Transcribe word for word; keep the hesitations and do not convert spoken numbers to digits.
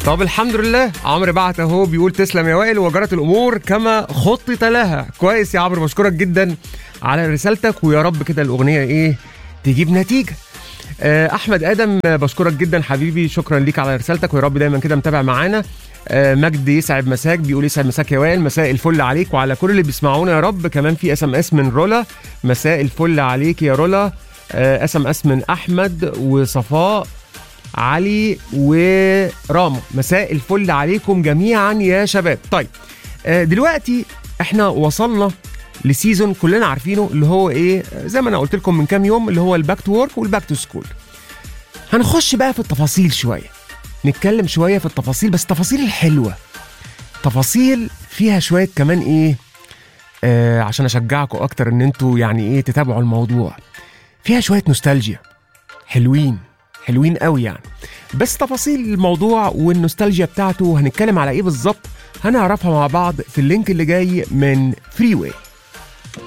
طب الحمد لله، عمرو بعت اهو بيقول تسلم يا وائل وجرت الامور كما خطط لها. كويس يا عمرو، بشكرك جدا على رسالتك، ويا رب كده الاغنيه ايه تجيب نتيجه. احمد ادم بشكرك جدا حبيبي، شكرا ليك على رسالتك، ويا رب دايما كده متابع معانا. مجد يسعد مساك بيقول يسعد مساك يا وائل، مساء الفل عليك وعلى كل اللي بيسمعونا يا رب. كمان في اس ام اس من رولا، مساء الفل عليك يا رولا. اس ام اس من احمد وصفاء علي ورامو، مساء الفل عليكم جميعا يا شباب. طيب دلوقتي احنا وصلنا لسيزون كلنا عارفينه اللي هو ايه، زي ما انا قلت لكم من كام يوم، اللي هو الباك تو وورك والباك تو سكول. هنخش بقى في التفاصيل شويه، نتكلم شويه في التفاصيل، بس التفاصيل الحلوه، تفاصيل فيها شويه كمان ايه، آه عشان اشجعكم اكتر ان انتوا يعني ايه تتابعوا الموضوع، فيها شويه نوستالجيا حلوين حلوين قوي يعني. بس تفاصيل الموضوع والنوستالجيا بتاعته هنتكلم على ايه بالظبط، هنعرفها مع بعض في اللينك اللي جاي من فري واي.